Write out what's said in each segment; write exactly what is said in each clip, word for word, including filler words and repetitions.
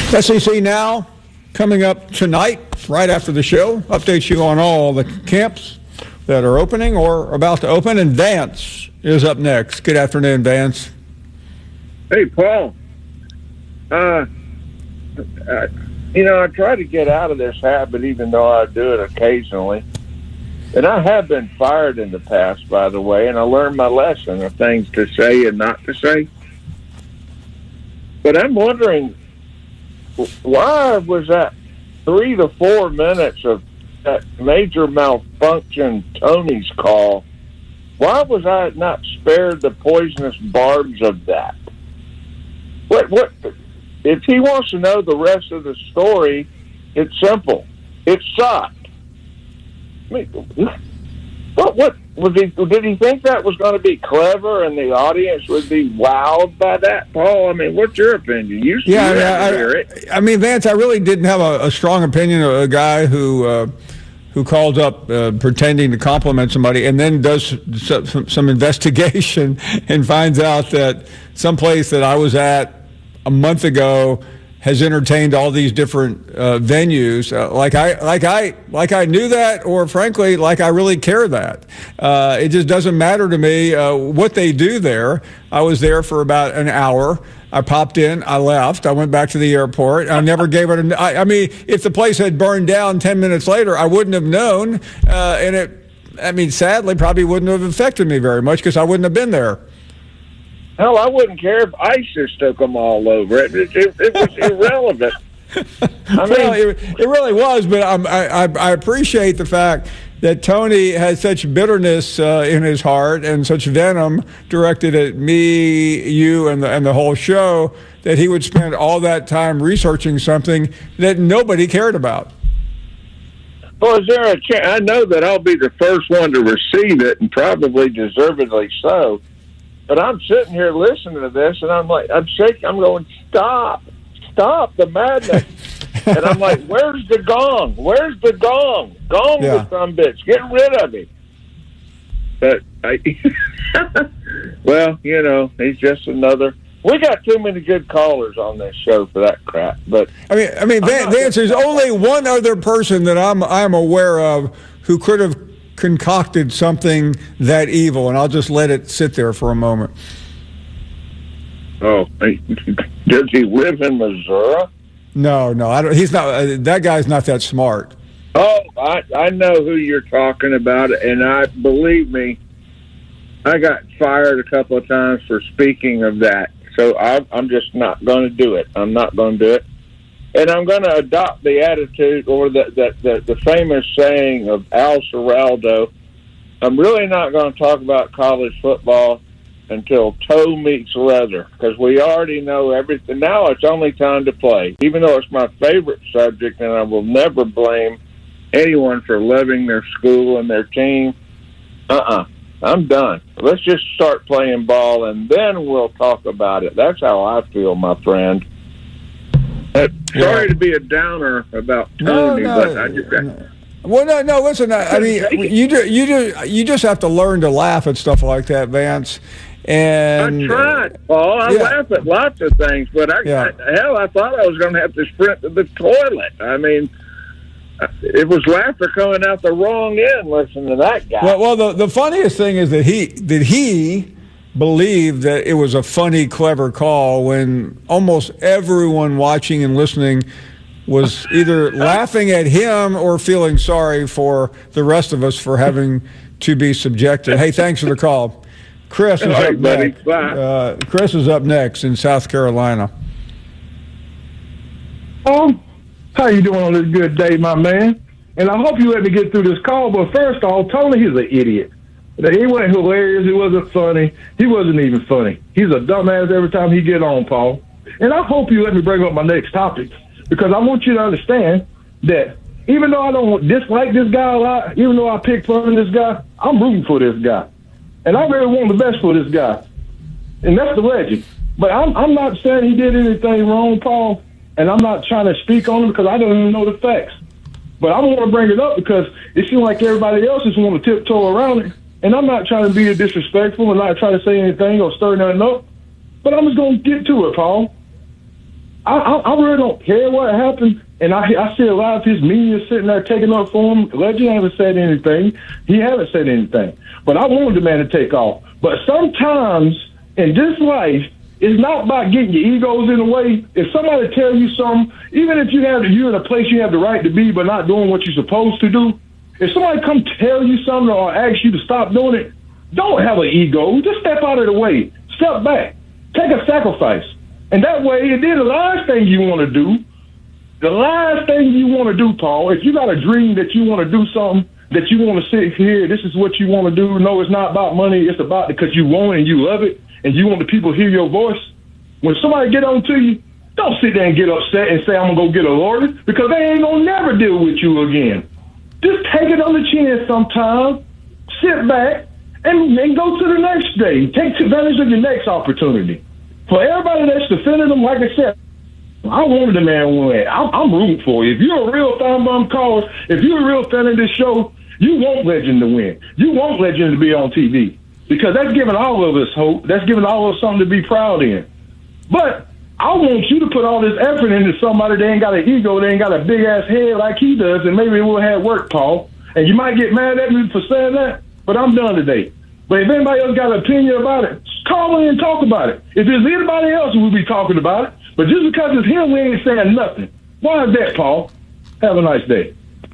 S E C Now, coming up tonight, right after the show. Updates you on all the camps that are opening or about to open. And Vance is up next. Good afternoon, Vance. Hey, Paul. Uh, uh, you know, I try to get out of this habit, even though I do it occasionally. And I have been fired in the past, by the way, and I learned my lesson of things to say and not to say. But I'm wondering, why was that three to four minutes of that major malfunction Tony's call? Why was I not spared the poisonous barbs of that? What? What? If he wants to know the rest of the story, it's simple. It sucked. I mean, what? What was he? Did he think that was going to be clever, and the audience would be wowed by that, Paul? I mean, what's your opinion? You yeah, you I, hear it. I mean, Vance, I really didn't have a, a strong opinion of a guy who uh, who calls up uh, pretending to compliment somebody and then does some, some investigation and finds out that someplace that I was at a month ago has entertained all these different uh, venues. Uh, like I, like I, like I knew that, or frankly, like I really care that. Uh, it just doesn't matter to me uh, what they do there. I was there for about an hour. I popped in, I left, I went back to the airport. I never gave it. A, I, I mean, if the place had burned down ten minutes later, I wouldn't have known, uh, and it. I mean, sadly, probably wouldn't have affected me very much because I wouldn't have been there. Hell, I wouldn't care if ISIS took them all over. It, it, it, it was irrelevant. I mean, well, it, it really was, but I'm, I, I appreciate the fact that Tony had such bitterness uh, in his heart and such venom directed at me, you, and the, and the whole show that he would spend all that time researching something that nobody cared about. Well, is there a chance? I know that I'll be the first one to receive it, and probably deservedly so. But I'm sitting here listening to this, and I'm like, I'm shaking. I'm going, stop, stop the madness. And I'm like, where's the gong? Where's the gong? Gong yeah. with some bitch. Get rid of him. But, I, well, you know, he's just another. We got too many good callers on this show for that crap. But I mean, I mean, Van, Vance, there's only one other person that I'm I'm aware of who could have concocted something that evil, and I'll just let it sit there for a moment. Oh, does he live in Missouri? No, no, I don't. He's not. Uh, that guy's not that smart. Oh, I I know who you're talking about, and I believe me, I got fired a couple of times for speaking of that. So I, I'm just not going to do it. I'm not going to do it. And I'm going to adopt the attitude or the, the, the, the famous saying of Al Seraldo, I'm really not going to talk about college football until toe meets leather, because we already know everything. Now it's only time to play, even though it's my favorite subject, and I will never blame anyone for loving their school and their team. Uh-uh. I'm done. Let's just start playing ball, and then we'll talk about it. That's how I feel, my friend. Uh, sorry yeah. to be a downer about Tony, no, no, but I just. No. Well, no, no. Listen, I, I mean, you do, you do, you just have to learn to laugh at stuff like that, Vance. And I tried, Paul. I yeah. laugh at lots of things, but I, yeah. I hell, I thought I was going to have to sprint to the toilet. I mean, it was laughter coming out the wrong end. Listening to that guy. Well, well, the the funniest thing is that he that he. believed that it was a funny, clever call when almost everyone watching and listening was either laughing at him or feeling sorry for the rest of us for having to be subjected. Hey, thanks for the call. Chris is right, up buddy. next. Uh, Chris is up next in South Carolina. Oh, how you doing on this good day, my man? And I hope you let me get through this call. But first off, Tony, he's an idiot. He wasn't hilarious. He wasn't funny. He wasn't even funny. He's a dumbass every time he get on, Paul. And I hope you let me bring up my next topic, because I want you to understand that even though I don't dislike this guy a lot, even though I pick fun of this guy, I'm rooting for this guy. And I really want the best for this guy. And that's the legend. But I'm, I'm not saying he did anything wrong, Paul, and I'm not trying to speak on him because I don't even know the facts. But I want to bring it up because it seems like everybody else just want to tiptoe around it. And I'm not trying to be disrespectful and not trying to say anything or stir nothing up, but I'm just going to get to it, Paul. I, I, I really don't care what happened. And I, I see a lot of his media sitting there taking up for him. Legend haven't said anything. He haven't said anything. But I wanted the man to take off. But sometimes in this life, it's not about getting your egos in the way. If somebody tell you something, even if you have you're in a place you have the right to be, but not doing what you're supposed to do, if somebody come tell you something or ask you to stop doing it, don't have an ego. Just step out of the way. Step back. Take a sacrifice. And that way, and then the last thing you want to do, the last thing you want to do, Paul, if you got a dream that you want to do something, that you want to sit here, this is what you want to do. No, it's not about money. It's about because you want it and you love it and you want the people to hear your voice. When somebody get on to you, don't sit there and get upset and say, I'm going to go get a lawyer, because they ain't going to never deal with you again. Just take it on the chin sometime, sit back, and then go to the next day. Take advantage of your next opportunity. For everybody that's defending them, like I said, I wanted the man to win. I'm, I'm rooting for you. If you're a real fan bomb caller, if you're a real fan of this show, you want Legend to win. You want Legend to be on T V, because that's giving all of us hope. That's giving all of us something to be proud in. But I want you to put all this effort into somebody that ain't got an ego, they ain't got a big ass head like he does, and maybe it will have work, Paul. And you might get mad at me for saying that, but I'm done today. But if anybody else got an opinion about it, call in and talk about it. If there's anybody else, we'll be talking about it. But just because it's him, we ain't saying nothing. Why is that, Paul? Have a nice day.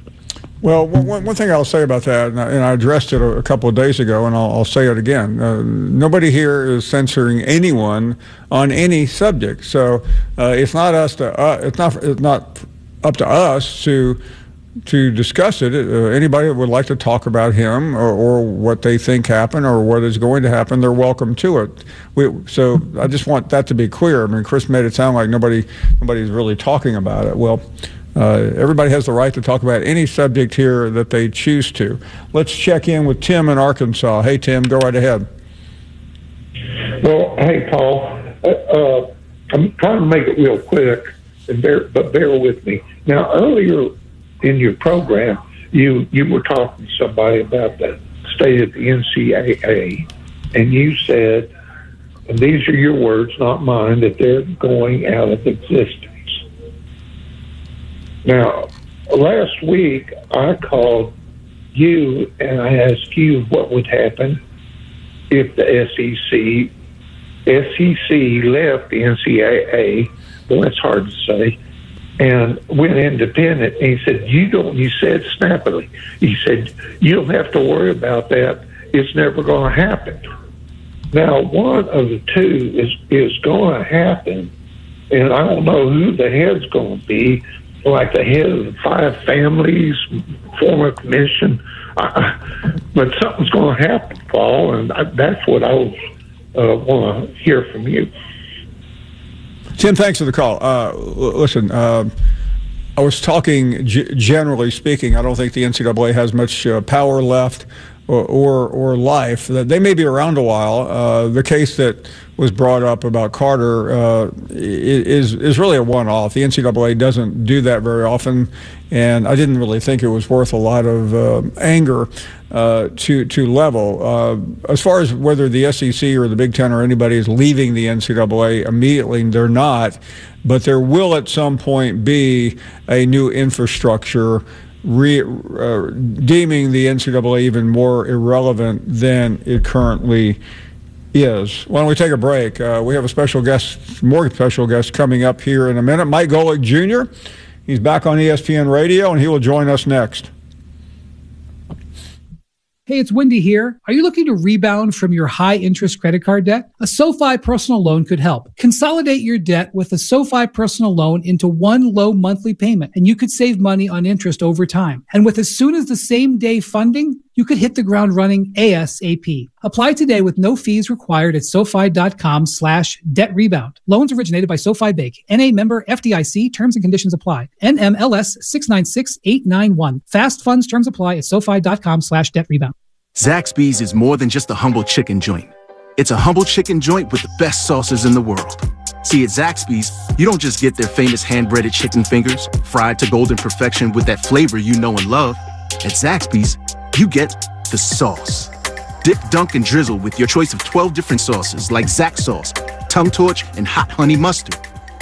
Well, one, one thing I'll say about that, and I, and I addressed it a, a couple of days ago, and I'll, I'll say it again. Uh, nobody here is censoring anyone on any subject. So uh, it's not us to uh, it's not it's not up to us to to discuss it. Uh, anybody that would like to talk about him or, or what they think happened or what is going to happen, they're welcome to it. We, so I just want that to be clear. I mean, Chris made it sound like nobody nobody's really talking about it. Well, uh, everybody has the right to talk about any subject here that they choose to. Let's check in with Tim in Arkansas. Hey, Tim, go right ahead. Well, hey, Paul. Uh, uh, I'm trying to make it real quick, and bear, but bear with me. Now, earlier in your program, you you were talking to somebody about the state of the N C double A, and you said, and these are your words, not mine, that they're going out of existence. Now, last week I called you and I asked you what would happen if the S E C S E C left the N C double A. Well, that's hard to say. And went independent. And he said, you don't, you said snappily, he said, you don't have to worry about that. It's never going to happen. Now, one of the two is, is going to happen. And I don't know who the head's going to be, like the head of the five families, former commission. Uh, but something's going to happen, Paul. And I, that's what I uh, want to hear from you. Tim, thanks for the call. Uh, listen, uh, I was talking g- generally speaking. I don't think the N C double A has much uh, power left or, or or life. They may be around a while. Uh, the case that was brought up about Carter uh, is is really a one-off. The N C double A doesn't do that very often, and I didn't really think it was worth a lot of uh, anger uh, to to level. Uh, as far as whether the S E C or the Big Ten or anybody is leaving the N C double A immediately, they're not. But there will at some point be a new infrastructure Re, uh, deeming the N C double A even more irrelevant than it currently is. Why don't we take a break? Uh, we have a special guest, more special guest coming up here in a minute. Mike Golick Junior He's back on E S P N Radio, and he will join us next. Hey, it's Wendy here. Are you looking to rebound from your high-interest credit card debt? A SoFi personal loan could help. Consolidate your debt with a SoFi personal loan into one low monthly payment, and you could save money on interest over time. And with as soon as the same day funding, you could hit the ground running ASAP. Apply today with no fees required at SoFi.com slash debt rebound. Loans originated by SoFi Bank. N A member F D I C. Terms and conditions apply. N M L S six nine six eight nine one. Fast funds terms apply at SoFi.com slash debt rebound. Zaxby's is more than just a humble chicken joint. It's a humble chicken joint with the best sauces in the world. See, at Zaxby's, you don't just get their famous hand-breaded chicken fingers, fried to golden perfection with that flavor you know and love. At Zaxby's, you get the sauce. Dip, dunk, and drizzle with your choice of twelve different sauces like Zax sauce, tongue torch, and hot honey mustard.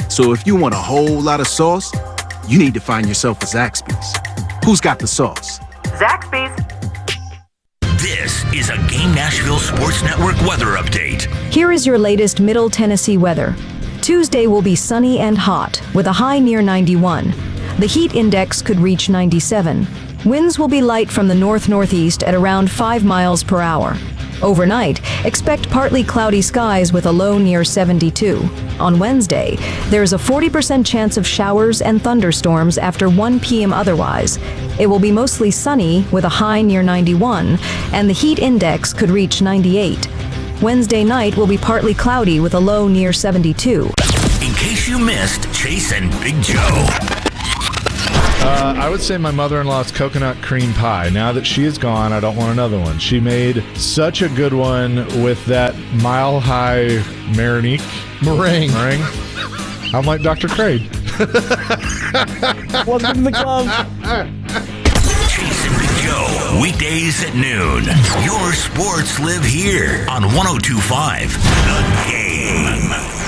So if you want a whole lot of sauce, you need to find yourself a Zaxby's. Who's got the sauce? Zaxby's. This is a Game Nashville Sports Network weather update. Here is your latest Middle Tennessee weather. Tuesday will be sunny and hot, with a high near ninety-one. The heat index could reach ninety-seven. Winds will be light from the north-northeast at around five miles per hour. Overnight, expect partly cloudy skies with a low near seventy-two. On Wednesday, there is a forty percent chance of showers and thunderstorms after one p.m. otherwise. It will be mostly sunny with a high near ninety-one, and the heat index could reach ninety-eight. Wednesday night will be partly cloudy with a low near seventy-two. In case you missed Chase and Big Joe. Uh, I would say my mother-in-law's coconut cream pie. Now that she is gone, I don't want another one. She made such a good one with that mile-high Marinique meringue. meringue. I'm like Doctor Craig. Welcome to the club. Chase and Big Joe, weekdays at noon. Your sports live here on one oh two point five The Game.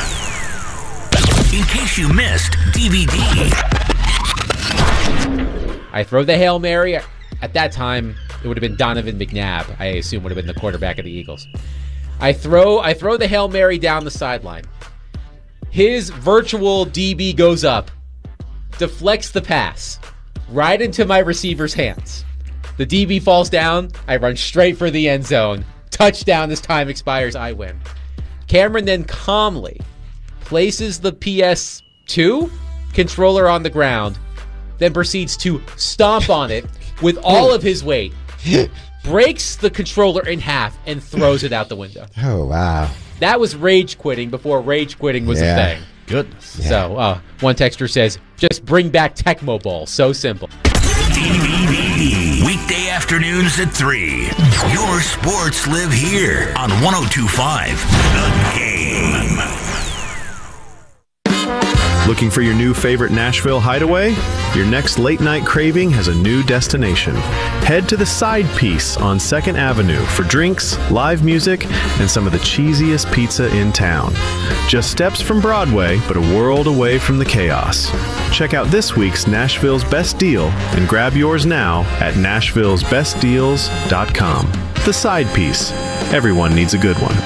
In case you missed D V D. I throw the Hail Mary. At that time, it would have been Donovan McNabb, I assume would have been the quarterback of the Eagles. I throw I throw the Hail Mary down the sideline. His virtual D B goes up, deflects the pass, right into my receiver's hands. The D B falls down. I run straight for the end zone. Touchdown as time expires. I win. Cameron then calmly places the P S two controller on the ground, then proceeds to stomp on it with all of his weight, breaks the controller in half, and throws it out the window. Oh, wow. That was rage quitting before rage quitting was yeah. a thing. Goodness. Yeah. So, uh, one texter says, just bring back Tecmo Bowl. So simple. D V D. Weekday afternoons at three. Your sports live here on one oh two point five The Game. Looking for your new favorite Nashville hideaway? Your next late night craving has a new destination. Head to the Side Piece on second Avenue for drinks, live music, and some of the cheesiest pizza in town. Just steps from Broadway, but a world away from the chaos. Check out this week's Nashville's Best Deal and grab yours now at nashvilles best deals dot com. The Side Piece. Everyone needs a good one.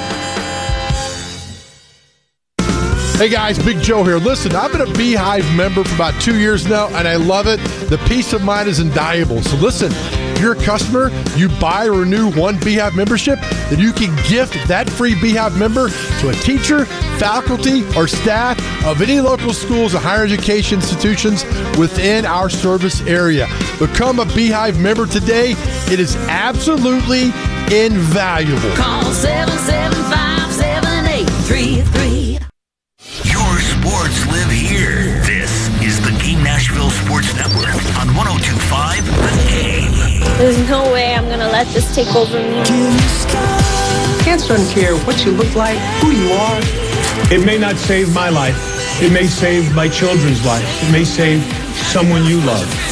Hey guys, Big Joe here. Listen, I've been a Beehive member for about two years now, and I love it. The peace of mind is invaluable. So listen, if you're a customer, you buy or renew one Beehive membership, then you can gift that free Beehive member to a teacher, faculty, or staff of any local schools or higher education institutions within our service area. Become a Beehive member today. It is absolutely invaluable. Call seven seven five, seven eight three three. Your sports live here. This is the Game Nashville Sports Network on one oh two point five The Game. There's no way I'm going to let this take over me. Kids don't care what you look like, who you are. It may not save my life. It may save my children's lives. It may save someone you love.